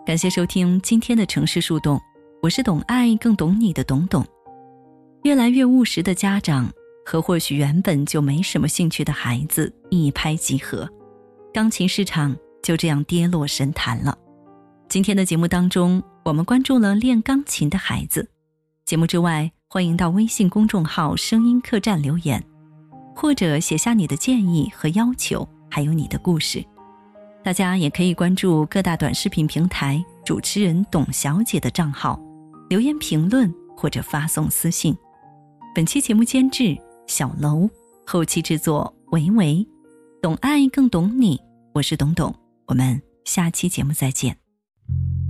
感谢收听今天的城市树洞，我是懂爱更懂你的懂懂。越来越务实的家长和或许原本就没什么兴趣的孩子一拍即合，钢琴市场就这样跌落神坛了。今天的节目当中，我们关注了练钢琴的孩子。节目之外，欢迎到微信公众号声音客栈留言，或者写下你的建议和要求，还有你的故事。大家也可以关注各大短视频平台主持人董小姐的账号，留言评论或者发送私信。本期节目监制小楼，后期制作维维，懂爱更懂你，我是董董，我们下期节目再见。